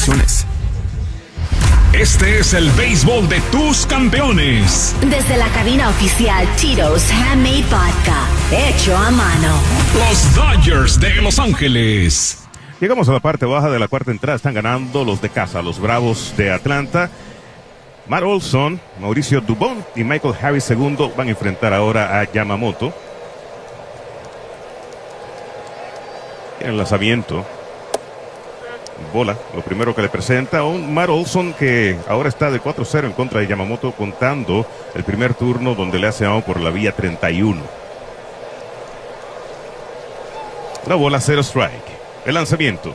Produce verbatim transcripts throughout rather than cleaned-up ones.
restricciones. Este es el béisbol de tus campeones. Desde la cabina oficial Tito's Handmade Vodka, hecho a mano. Los Dodgers de Los Ángeles. Llegamos a la parte baja de la cuarta entrada. Están ganando los de casa, los Bravos de Atlanta. Matt Olson, Mauricio Dubón y Michael Harris segundo van a enfrentar ahora a Yamamoto. En el lanzamiento. Bola, lo primero que le presenta un Matt Olson que ahora está de cuatro cero en contra de Yamamoto, contando el primer turno donde le hace out por la vía treinta y uno. La bola, cero strike. El lanzamiento.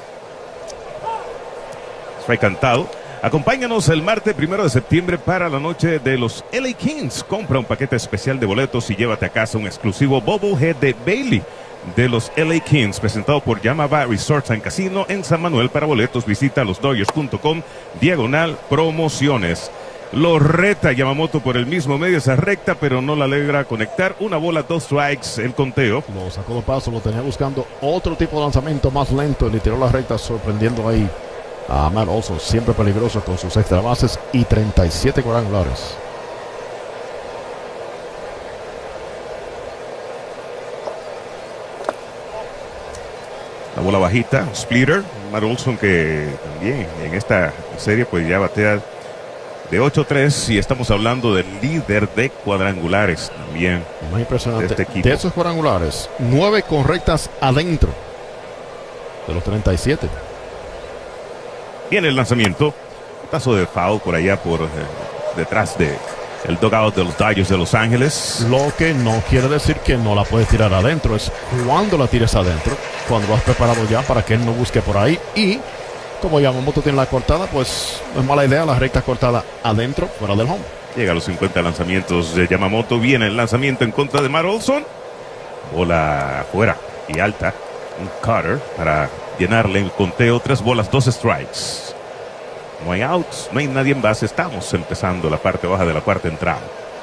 Strike cantado. Acompáñanos el martes primero de septiembre para la noche de los L A Kings. Compra un paquete especial de boletos y llévate a casa un exclusivo bobblehead de Bailey de los L A Kings, presentado por Yamava Resorts and Casino en San Manuel. Para boletos visita los dodgers punto com diagonal promociones. Lo reta Yamamoto por el mismo medio, esa recta, pero no la logra conectar. Una bola, dos strikes, el conteo. Lo sacó de paso, lo tenía buscando otro tipo de lanzamiento más lento y le tiró la recta, sorprendiendo ahí a Matt Olson, siempre peligroso con sus extra bases y treinta y siete cuadrangulares. La bola bajita, splitter. Matt Olson que también en esta serie pues ya batea de ocho tres y estamos hablando del líder de cuadrangulares también. Más impresionante, de, este equipo. De esos cuadrangulares, nueve correctas adentro de los treinta y siete. Viene el lanzamiento, paso de foul por allá por eh, detrás de el dugout de los Dodgers de Los Ángeles. Lo que no quiere decir que no la puedes tirar adentro, es cuando la tires adentro, cuando lo has preparado ya para que él no busque por ahí. Y como Yamamoto tiene la cortada, pues no es mala idea la recta cortada adentro, fuera del home. Llega a los cincuenta lanzamientos de Yamamoto. Viene el lanzamiento en contra de Matt Olson. Bola afuera y alta. Un cutter para llenarle el conteo. Tres bolas, dos strikes. No hay outs, no hay nadie en base. Estamos empezando la parte baja de la cuarta entrada.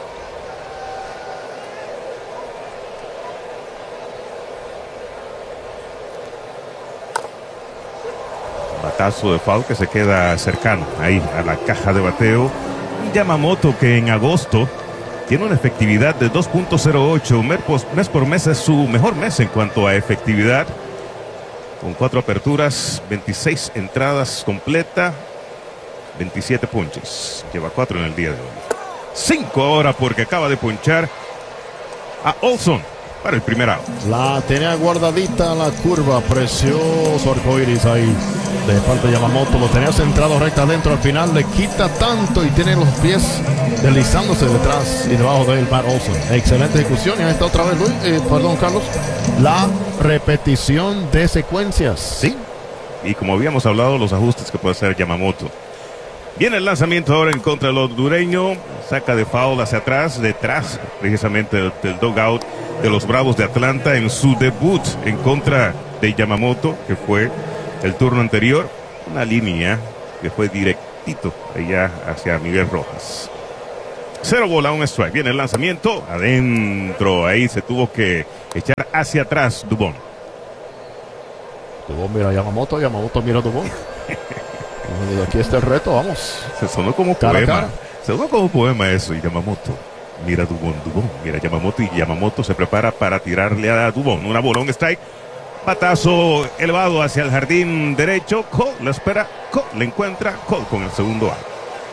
Batazo de foul que se queda cercano ahí a la caja de bateo. Yamamoto que en agosto tiene una efectividad de dos punto cero ocho. Mes por mes es su mejor mes en cuanto a efectividad. Con cuatro aperturas, veintiséis entradas completa, veintisiete ponches. Lleva cuatro en el día de hoy. cinco ahora porque acaba de ponchar a Olson para el primer out. La tenía guardadita la curva, precioso arcoiris ahí de parte de Yamamoto. Lo tenía centrado recta adentro, al final le quita tanto y tiene los pies deslizándose detrás y debajo de él Matt Olson. Excelente ejecución. Y ahí está otra vez Luis, eh, perdón Carlos, la repetición de secuencias. Sí, y como habíamos hablado, los ajustes que puede hacer Yamamoto. Viene el lanzamiento ahora en contra del hondureño. Saca de foul hacia atrás, detrás precisamente del, del dugout de los Bravos de Atlanta en su debut en contra de Yamamoto, que fue el turno anterior. Una línea que fue directito allá hacia Miguel Rojas. Cero bola, un strike. Viene el lanzamiento adentro. Ahí se tuvo que echar hacia atrás Dubón. Dubón mira a Yamamoto, Yamamoto mira a Dubón. Aquí está el reto, vamos. Se sonó como cara poema. Cara. Se sonó como poema eso. Y Yamamoto mira a Dubón, Dubón mira a Yamamoto y Yamamoto se prepara para tirarle a Dubón. Una bola, un strike. Batazo elevado hacia el jardín derecho. Cole la espera, Cole le encuentra. Cole con el segundo out.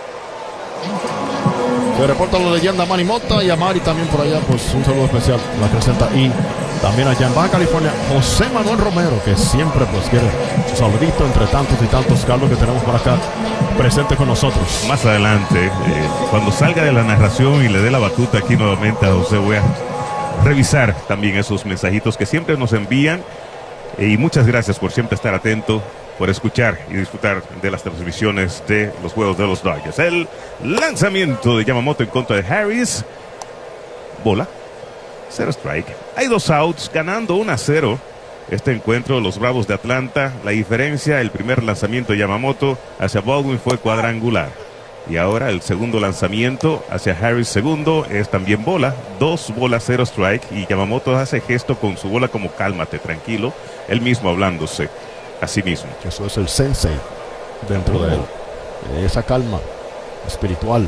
Se reporta la leyenda Manny Mota y a Mari también por allá, pues un saludo especial la presenta. Y también allá en Baja California, José Manuel Romero, que siempre pues quiere su saludito entre tantos y tantos, Carlos, que tenemos por acá presente con nosotros. Más adelante, eh, cuando salga de la narración y le dé la batuta aquí nuevamente a José, voy a revisar también esos mensajitos que siempre nos envían. Y muchas gracias por siempre estar atento, por escuchar y disfrutar de las transmisiones de los juegos de los Dodgers. El lanzamiento de Yamamoto en contra de Harris. Bola. Cero strike. Hay dos outs, ganando uno a cero este encuentro los Bravos de Atlanta. La diferencia, el primer lanzamiento de Yamamoto hacia Baldwin fue cuadrangular. Y ahora el segundo lanzamiento hacia Harris segundo es también bola. Dos bolas, cero strike. Y Yamamoto hace gesto con su bola como cálmate, tranquilo. Él mismo hablándose a sí mismo. Eso es el sensei. dentro de él. Esa calma espiritual.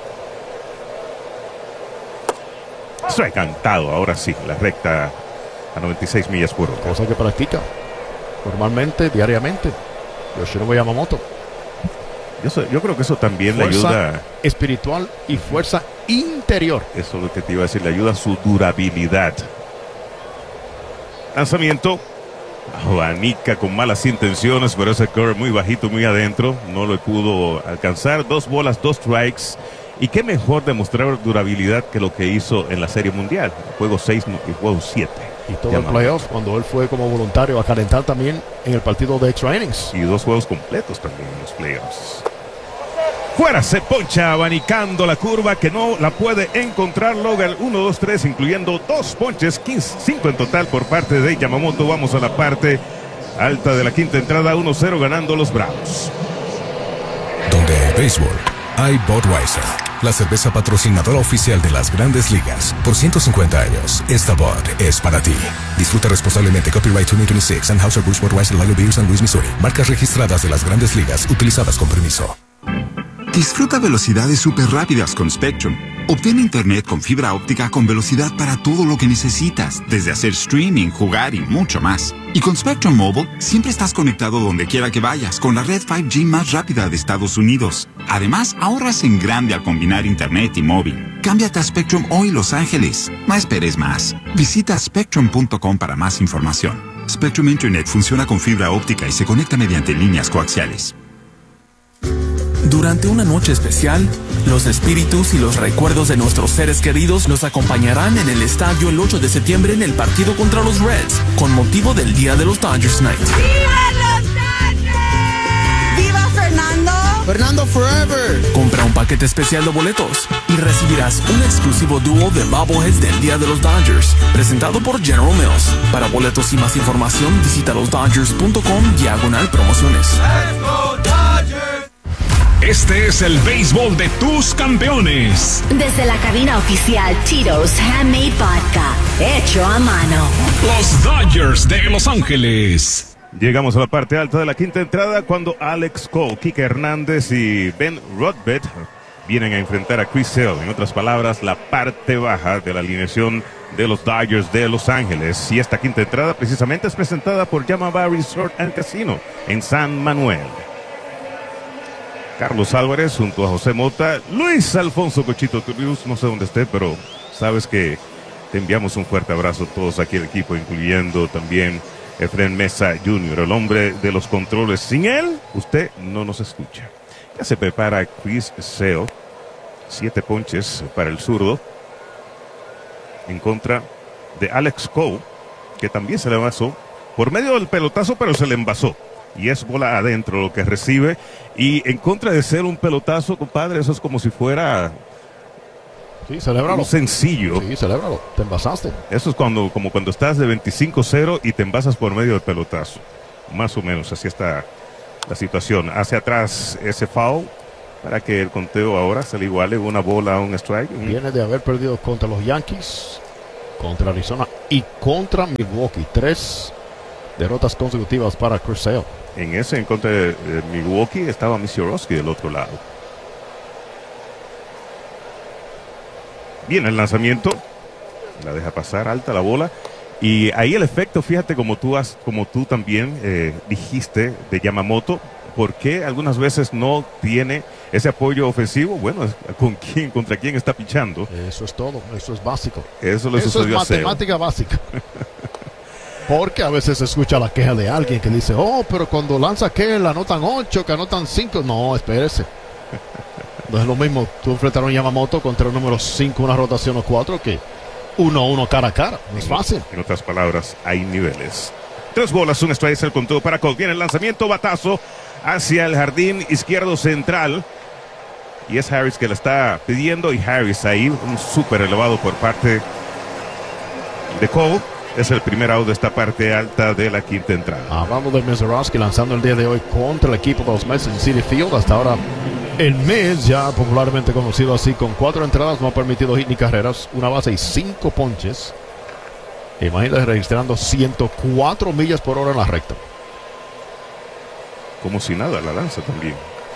Strike cantado, ahora sí, la recta a noventa y seis millas por hora. Cosa que practica normalmente, diariamente, Yoshinobu Yamamoto. Yo, sé, yo creo que eso también Fuerza le ayuda. espiritual y fuerza interior. Eso es lo que te iba a decir, le ayuda a su durabilidad. Lanzamiento. Abanica con malas intenciones, pero ese curve muy bajito, muy adentro. No lo pudo alcanzar. Dos bolas, dos strikes. Y qué mejor demostrar durabilidad que lo que hizo en la Serie Mundial. Juego seis y juego siete. Y todo el playoff, cuando él fue como voluntario a calentar también en el partido de extra innings. Y dos juegos completos también en los playoffs. Fuera, se poncha abanicando la curva que no la puede encontrar Logan. uno, dos, tres, incluyendo dos ponches, quince, cinco en total por parte de Yamamoto. Vamos a la parte alta de la quinta entrada, uno cero ganando los Bravos. Donde hay béisbol, hay Budweiser, la cerveza patrocinadora oficial de las Grandes Ligas. Por ciento cincuenta años, esta Bud es para ti. Disfruta responsablemente. Copyright dos mil veintiséis, Anheuser-Busch Budweiser Lager Beer, San Luis, Missouri. Marcas registradas de las Grandes Ligas, utilizadas con permiso. Disfruta velocidades súper rápidas con Spectrum. Obtén internet con fibra óptica con velocidad para todo lo que necesitas, desde hacer streaming, jugar y mucho más. Y con Spectrum Mobile, siempre estás conectado donde quiera que vayas, con la red cinco G más rápida de Estados Unidos. Además, ahorras en grande al combinar internet y móvil. Cámbiate a Spectrum hoy, Los Ángeles. No esperes más. Visita spectrum punto com para más información. Spectrum Internet funciona con fibra óptica y se conecta mediante líneas coaxiales. Durante una noche especial, los espíritus y los recuerdos de nuestros seres queridos los acompañarán en el estadio el ocho de septiembre en el partido contra los Reds, con motivo del Día de los Dodgers Night. ¡Viva los Dodgers! ¡Viva Fernando! ¡Fernando Forever! Compra un paquete especial de boletos y recibirás un exclusivo dúo de bobbleheads del Día de los Dodgers, presentado por General Mills. Para boletos y más información, visita los dodgers punto com diagonal promociones. ¡Let's go Dodgers! Este es el béisbol de tus campeones. Desde la cabina oficial Tito's Handmade Vodka, hecho a mano. Los Dodgers de Los Ángeles. Llegamos a la parte alta de la quinta entrada cuando Alex Cole, Kike Hernández y Ben Rodbert vienen a enfrentar a Chris Sale. En otras palabras, la parte baja de la alineación de los Dodgers de Los Ángeles. Y esta quinta entrada precisamente es presentada por Yamaba Resort and Casino en San Manuel. Carlos Álvarez junto a José Mota, Luis Alfonso Cochito Turrius, no sé dónde esté, pero sabes que te enviamos un fuerte abrazo a todos aquí el equipo, incluyendo también Efren Mesa junior, el hombre de los controles. Sin él, usted no nos escucha. Ya se prepara Chris Sale, siete ponches para el zurdo, en contra de Alex Cole, que también se le envasó por medio del pelotazo, pero se le envasó. Y es bola adentro lo que recibe. Y en contra de ser un pelotazo, compadre, eso es como si fuera sí, celébralo. Un sencillo. Sí, celébralo. Te envasaste. Eso es cuando, como cuando estás de veinticinco cero y te envasas por medio del pelotazo. Más o menos así está la situación. Hacia atrás ese foul para que el conteo ahora se le iguale una bola a un strike. Viene de haber perdido contra los Yankees, contra Arizona y contra Milwaukee. Tres derrotas consecutivas para Chris Sale. En ese, en contra de, de Milwaukee, estaba Misiorowski del otro lado. Bien, el lanzamiento. La deja pasar alta la bola. Y ahí el efecto, fíjate, como tú, has, como tú también eh, dijiste de Yamamoto, ¿por qué algunas veces no tiene ese apoyo ofensivo? Bueno, ¿con quién, contra quién está pichando? Eso es todo, eso es básico. Eso le eso sucedió es a Sale. matemática básica. Porque a veces se escucha la queja de alguien que dice, oh, pero cuando lanza aquel, anotan ocho, que anotan cinco. No, espérese. No es lo mismo tú enfrentar a un Yamamoto contra el número cinco, una rotación o cuatro, que uno a uno cara a cara. No es fácil. En otras palabras, hay niveles. Tres bolas, un strike, el conteo para Cole. Viene el lanzamiento, batazo hacia el jardín izquierdo central. Y es Harris que le está pidiendo. Y Harris ahí, un súper elevado por parte de Cole. Es el primer out de esta parte alta de la quinta entrada. Hablando de Misiorowski lanzando el día de hoy contra el equipo de los Mets en Citi Field. Hasta ahora el Mets, ya popularmente conocido así, con cuatro entradas, no ha permitido hit ni carreras, una base y cinco ponches. Imagínate registrando ciento cuatro millas por hora en la recta. como si nada la lanza también.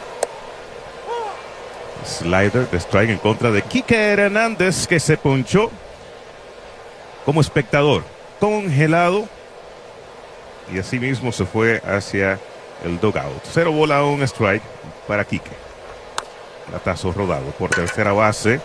Slider de strike en contra de Kike Hernández, que se ponchó como espectador, congelado, y así mismo se fue hacia el dugout. Cero bola, un strike para Kike. Batazo rodado por tercera base.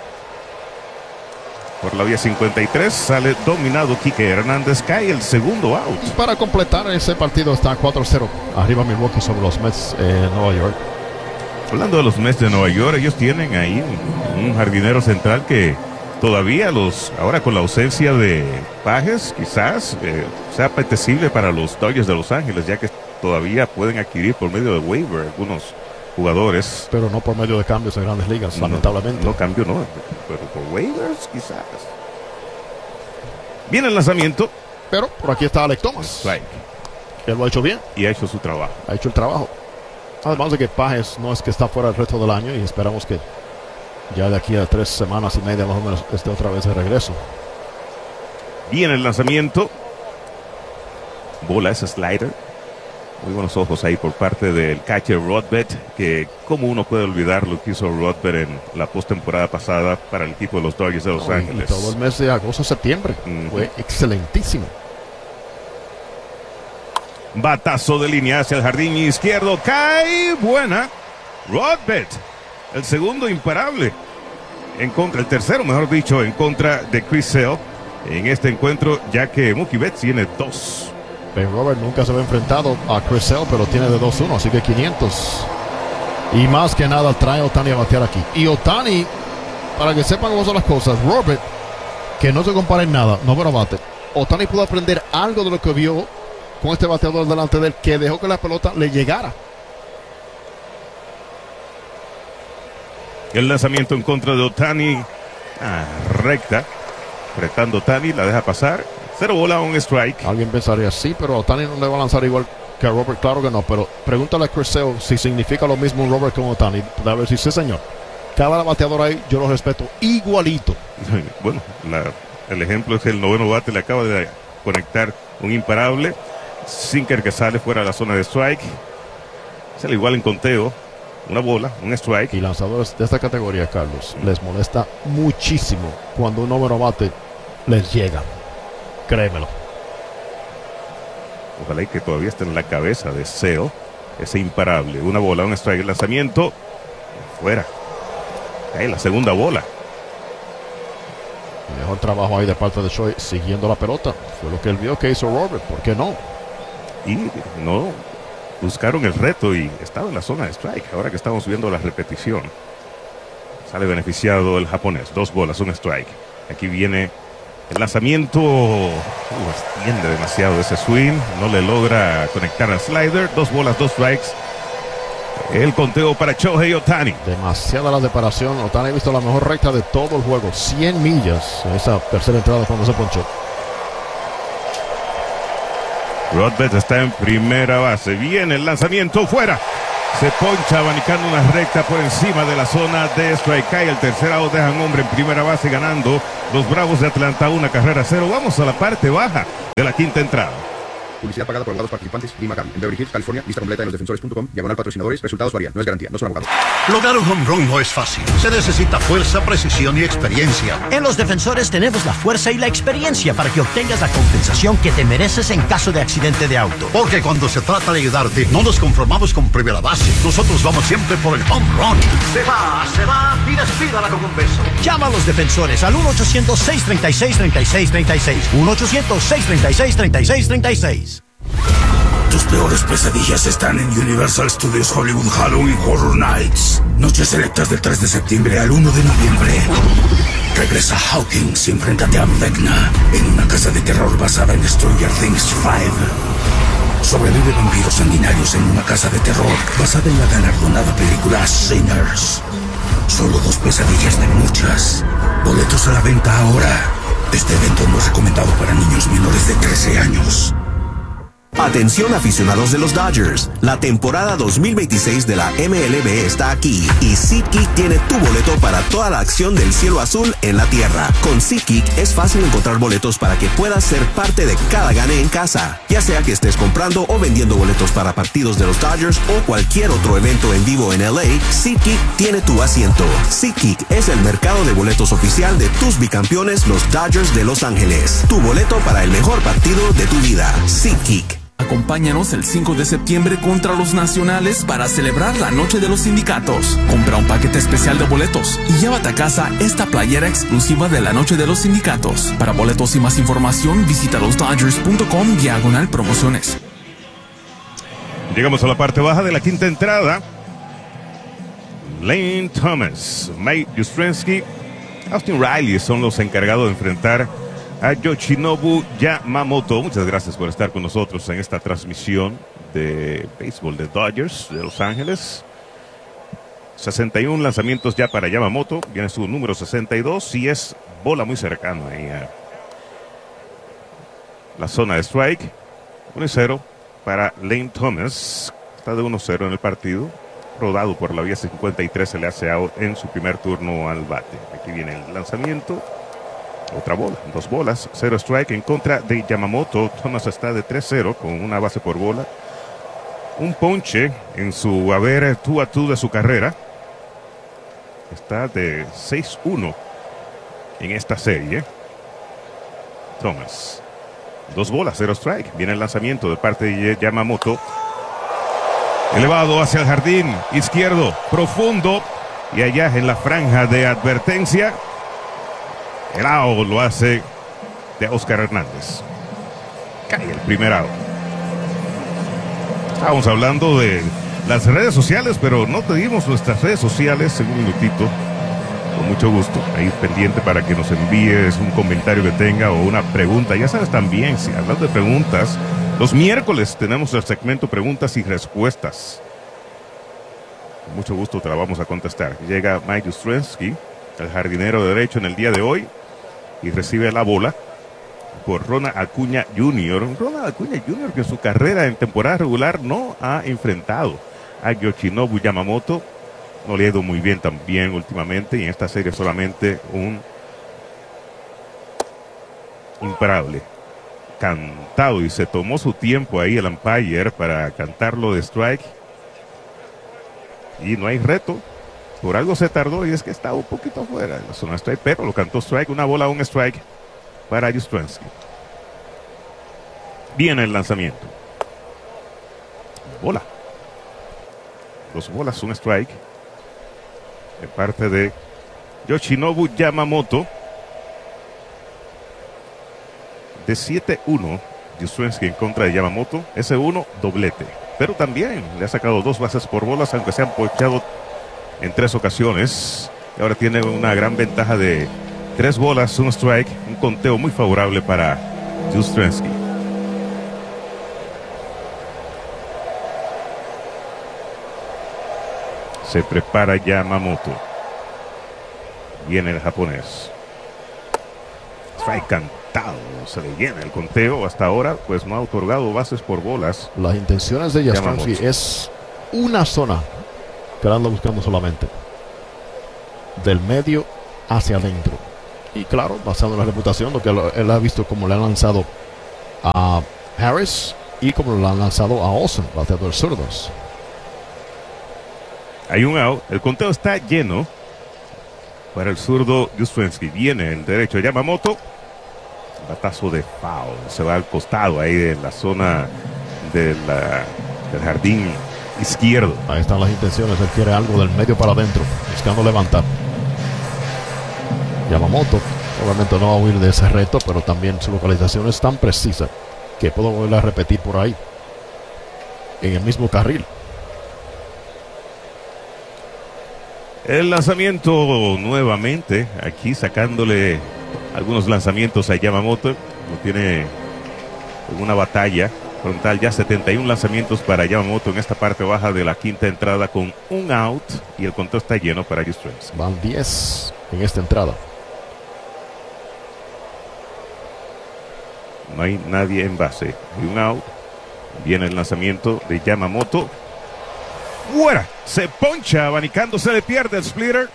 Por la vía cincuenta y tres sale dominado Kike Hernández, cae el segundo out. Para completar ese partido está cuatro cero arriba Milwaukee sobre los Mets de eh, Nueva York. Hablando de los Mets de Nueva York, ellos tienen ahí un, un jardinero central que todavía los, ahora con la ausencia de Pages, quizás eh, sea apetecible para los Dodgers de Los Ángeles, ya que todavía pueden adquirir por medio de waiver algunos jugadores. Pero no por medio de cambios en Grandes Ligas, no, lamentablemente. No cambio, no, pero por waivers quizás. Viene el lanzamiento. Pero por aquí está Alek Thomas. Strike. Él lo ha hecho bien. Y ha hecho su trabajo. Ha hecho el trabajo. Además de que Pages no es que está fuera el resto del año y esperamos que ya de aquí a tres semanas y media más o menos esté otra vez de regreso. Viene el lanzamiento. Bola ese slider. Muy buenos ojos ahí por parte del catcher Rodbert, que como uno puede olvidar lo que hizo Rodbert en la postemporada pasada para el equipo de los Dodgers de Los no, Ángeles. Y todo el mes de agosto, septiembre. Mm-hmm. Fue excelentísimo. Batazo de línea hacia el jardín izquierdo. Cae buena. Rodbert, el segundo imparable. En contra, el tercero, mejor dicho, en contra de Chris Sale en este encuentro, ya que Mookie Betts tiene dos. Ben Robert nunca se había enfrentado a Chris Sale, pero tiene de dos uno, así que quinientos. Y más que nada trae a Ohtani a batear aquí. Y Ohtani, para que sepan cómo son las cosas, Robert, que no se compara en nada, no pero bate. Ohtani pudo aprender algo de lo que vio con este bateador delante de él, que dejó que la pelota le llegara. El lanzamiento en contra de Ohtani, ah, recta, retando Ohtani, la deja pasar. Cero bola, un strike. Alguien pensaría, sí, pero Ohtani no le va a lanzar igual que a Robert. Claro que no, pero pregúntale a Chris Sale si significa lo mismo un Robert como Ohtani. A ver si sí, señor. Cada bateador ahí yo lo respeto igualito. Bueno, la, el ejemplo es que el noveno bate le acaba de conectar un imparable. Sinker que sale fuera de la zona de strike. Sale igual en conteo. Una bola, un strike. Y lanzadores de esta categoría, Carlos, les molesta muchísimo cuando un noveno bate les llega. Créemelo. Ojalá y que todavía esté en la cabeza de Sale ese imparable. Una bola, un strike, el lanzamiento. Fuera. Cae la segunda bola. Mejor trabajo ahí de parte de Choi siguiendo la pelota. Fue lo que él vio que hizo Robert. ¿Por qué no? Y no buscaron el reto y estaba en la zona de strike. Ahora que estamos viendo la repetición, sale beneficiado el japonés. Dos bolas, un strike. Aquí viene el lanzamiento. Uh, extiende demasiado ese swing. No le logra conectar al slider. Dos bolas, dos strikes. El conteo para Shohei Ohtani. Demasiada la separación. Ohtani ha visto la mejor recta de todo el juego. cien millas en esa tercera entrada cuando se ponchó. Rodbert está en primera base. Viene el lanzamiento fuera. Se poncha abanicando una recta por encima de la zona de strike. Cae el tercer out, dejan hombre en primera base ganando los Bravos de Atlanta una carrera a cero. Vamos a la parte baja de la quinta entrada. Publicidad pagada por abogados participantes. Lima Cam. En Beverly Hills, California. Lista completa en los defensores punto com. Diagonal patrocinadores. Resultados varían. No es garantía. No son abogados. Lograr un home run no es fácil. Se necesita fuerza, precisión y experiencia. En los defensores tenemos la fuerza y la experiencia para que obtengas la compensación que te mereces en caso de accidente de auto. Porque cuando se trata de ayudarte, no nos conformamos con primera base. Nosotros vamos siempre por el home run. Se va, se va y despídala con un beso. Llama a los defensores al uno ochocientos, seis treinta y seis, treinta y seis treinta y seis. uno ochocientos, seis treinta y seis, treinta y seis treinta y seis. Tus peores pesadillas están en Universal Studios Hollywood Halloween Horror Nights. Noches selectas del tres de septiembre al uno de noviembre. Regresa Hawkins y enfréntate a Vecna en una casa de terror basada en Stranger Things cinco. Sobrevive vampiros sanguinarios en una casa de terror basada en la galardonada película Sinners. Solo dos pesadillas de muchas. Boletos a la venta ahora. Este evento no es recomendado para niños menores de trece años. Atención aficionados de los Dodgers, la temporada dos mil veintiséis de la M L B está aquí y SeatGeek tiene tu boleto para toda la acción del cielo azul en la tierra. Con SeatGeek es fácil encontrar boletos para que puedas ser parte de cada gane en casa, ya sea que estés comprando o vendiendo boletos para partidos de los Dodgers o cualquier otro evento en vivo en L A. SeatGeek tiene tu asiento. SeatGeek es el mercado de boletos oficial de tus bicampeones, los Dodgers de Los Ángeles. Tu boleto para el mejor partido de tu vida. SeatGeek. Acompáñanos el cinco de septiembre contra los Nacionales para celebrar la Noche de los Sindicatos. Compra un paquete especial de boletos y llévate a casa esta playera exclusiva de la Noche de los Sindicatos. Para boletos y más información, visita los dodgers punto com diagonal promociones. Llegamos a la parte baja de la quinta entrada. Lane Thomas, Mike Yastrzemski, Austin Riley son los encargados de enfrentar a Yoshinobu Yamamoto. Muchas gracias por estar con nosotros en esta transmisión de béisbol de Dodgers de Los Ángeles. sesenta y uno lanzamientos ya para Yamamoto. Viene su número sesenta y dos y es bola muy cercana ahí a la zona de strike. uno cero para Lane Thomas. Está de uno cero en el partido. Rodado por la vía cincuenta y tres, se le hace out en su primer turno al bate. Aquí viene el lanzamiento. Otra bola, dos bolas, cero strike en contra de Yamamoto. Thomas está de tres cero con una base por bola. Un ponche en su haber tú a tú de su carrera. Está de seis uno en esta serie. Thomas. Dos bolas, cero strike. Viene el lanzamiento de parte de Yamamoto. Elevado hacia el jardín izquierdo, profundo. Y allá en la franja de advertencia. El out lo hace de Oscar Hernández. Cae el primer out. Estábamos hablando de las redes sociales, pero no te dimos nuestras redes sociales en un minutito. Con mucho gusto. Ahí pendiente para que nos envíes un comentario que tenga o una pregunta. Ya sabes también, si hablas de preguntas, los miércoles tenemos el segmento preguntas y respuestas. Con mucho gusto te la vamos a contestar. Llega Mike Yastrzemski, el jardinero derecho en el día de hoy, y recibe la bola por Ronald Acuña junior Ronald Acuña junior que en su carrera en temporada regular no ha enfrentado a Yoshinobu Yamamoto. No le ha ido muy bien también últimamente y en esta serie solamente un imparable cantado, y se tomó su tiempo ahí el umpire para cantarlo de strike y no hay reto. Por algo se tardó y es que estaba un poquito afuera de la zona strike, pero lo cantó strike. Una bola, un strike para Yastrzemski. Viene el lanzamiento. Bola. Dos bolas, un strike. De parte de Yoshinobu Yamamoto. De siete uno. Yastrzemski en contra de Yamamoto. Ese uno, doblete. Pero también le ha sacado dos bases por bolas, aunque se han ponchado en tres ocasiones. Y ahora tiene una gran ventaja de tres bolas, un strike, un conteo muy favorable para Yastrzemski. Se prepara Yamamoto. Viene el japonés. Strike cantado. Se le llena el conteo. Hasta ahora pues no ha otorgado bases por bolas. Las intenciones de Yastrzemski es una zona que anda buscando solamente del medio hacia adentro, y claro, basado en la reputación, lo que él ha visto como le han lanzado a Harris y como le han lanzado a Olsen, bateador zurdos. Hay un out, el conteo está lleno para el zurdo Yastrzemski. Viene el derecho Yamamoto, batazo de foul, se va al costado ahí de la zona de la, del jardín izquierdo. Ahí están las intenciones. Él quiere algo del medio para adentro, buscando levantar. Yamamoto obviamente no va a huir de ese reto, pero también su localización es tan precisa que puedo volver a repetir por ahí, en el mismo carril. El lanzamiento nuevamente, aquí sacándole algunos lanzamientos a Yamamoto. No tiene una batalla frontal, ya setenta y uno lanzamientos para Yamamoto en esta parte baja de la quinta entrada con un out, y el conteo está lleno para Yastrzemski. Van diez en esta entrada. No hay nadie en base. Hay un out. Viene el lanzamiento de Yamamoto. ¡Fuera! Se poncha, abanicando, se le pierde el splitter.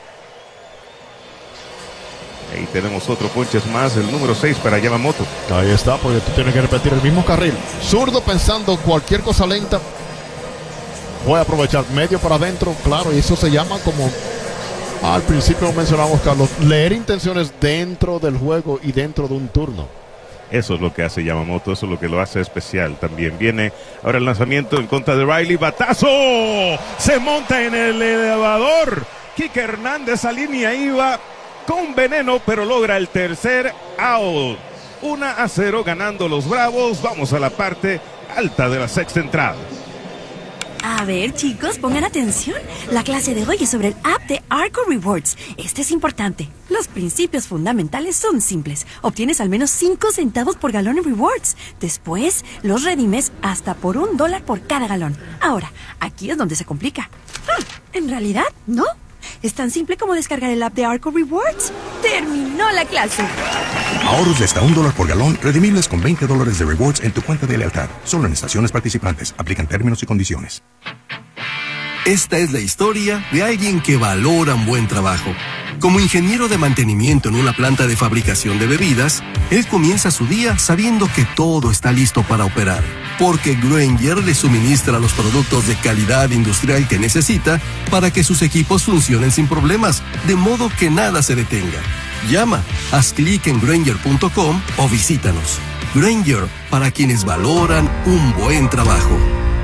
Ahí tenemos otro ponches más, el número seis para Yamamoto. Ahí está, porque tú tienes que repetir el mismo carril. Zurdo pensando cualquier cosa lenta. Voy a aprovechar medio para adentro, claro, y eso se llama, como al principio mencionamos, Carlos, leer intenciones dentro del juego y dentro de un turno. Eso es lo que hace Yamamoto, eso es lo que lo hace especial también. Viene ahora el lanzamiento en contra de Riley. ¡Batazo! Se monta en el elevador. Kike Hernández, a línea iba con veneno, pero logra el tercer out. uno a cero ganando los Bravos. Vamos a la parte alta de la sexta entrada. A ver, chicos, pongan atención. La clase de hoy es sobre el app de Arco Rewards. Este es importante. Los principios fundamentales son simples. Obtienes al menos cinco centavos por galón en rewards. Después, los redimes hasta por un dólar por cada galón. Ahora, aquí es donde se complica. Ah, en realidad, no. Es tan simple como descargar el app de Arco Rewards. ¡Terminó la clase! Ahorros de hasta un dólar por galón, redimibles con veinte dólares de rewards en tu cuenta de lealtad. Solo en estaciones participantes. Aplican términos y condiciones. Esta es la historia de alguien que valora un buen trabajo. Como ingeniero de mantenimiento en una planta de fabricación de bebidas, él comienza su día sabiendo que todo está listo para operar, porque Grainger le suministra los productos de calidad industrial que necesita para que sus equipos funcionen sin problemas, de modo que nada se detenga. Llama, haz clic en Grainger punto com o visítanos. Grainger, para quienes valoran un buen trabajo.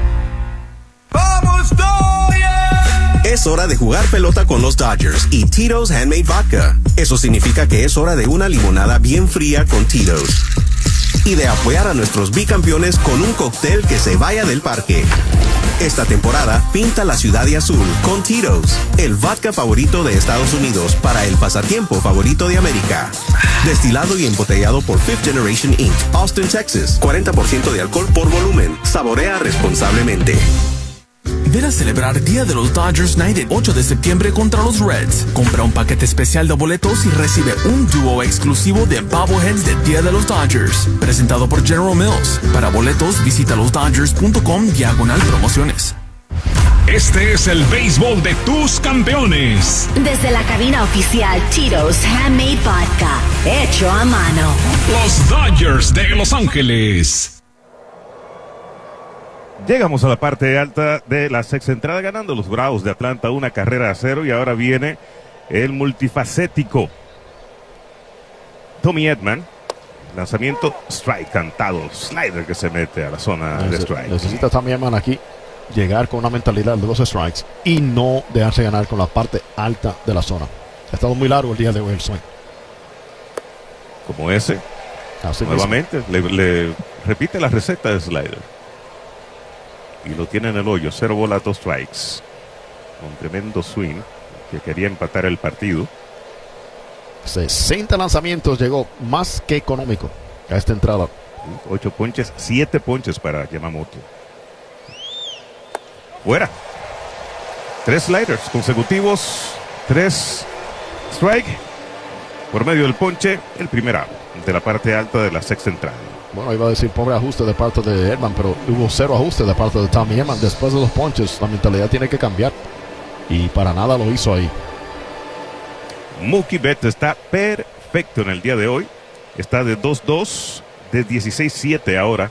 ¡Vamos, Dodgers! Es hora de jugar pelota con los Dodgers y Tito's Handmade Vodka. Eso significa que es hora de una limonada bien fría con Tito's. Y de apoyar a nuestros bicampeones con un cóctel que se vaya del parque. Esta temporada, pinta la ciudad de azul con Tito's, el vodka favorito de Estados Unidos para el pasatiempo favorito de América. Destilado y embotellado por Fifth Generation incorporated, Austin, Texas. cuarenta por ciento de alcohol por volumen. Saborea responsablemente. Ven a celebrar Día de los Dodgers Night el ocho de septiembre contra los Reds. Compra un paquete especial de boletos y recibe un dúo exclusivo de bobbleheads de Día de los Dodgers. Presentado por General Mills. Para boletos, visita los dodgers punto com diagonal promociones. Este es el béisbol de tus campeones. Desde la cabina oficial Tito's Handmade Vodka, hecho a mano. Los Dodgers de Los Ángeles. Llegamos a la parte alta de la sexta entrada, ganando los Bravos de Atlanta una carrera a cero, y ahora viene el multifacético Tommy Edman. Lanzamiento, strike cantado, slider que se mete a la zona de strike. Necesita Tommy Edman aquí llegar con una mentalidad de los strikes y no dejarse ganar con la parte alta de la zona. Ha estado muy largo el día de hoy el swing. Como ese, Así nuevamente, le, le repite la receta de slider. Y lo tiene en el hoyo, cero bolas, dos strikes. Un tremendo swing que quería empatar el partido. sesenta lanzamientos, llegó más que económico a esta entrada. Ocho ponches, siete ponches para Yamamoto. Fuera. Tres sliders consecutivos, tres strike. Por medio del ponche, el primer out de la parte alta de la sexta entrada. Bueno, iba a decir pobre ajuste de parte de Edman, pero hubo cero ajuste de parte de Tommy Edman. Después de los ponches, la mentalidad tiene que cambiar. Y para nada lo hizo ahí. Mookie Betts está perfecto en el día de hoy. Está de dos dos, de dieciséis siete ahora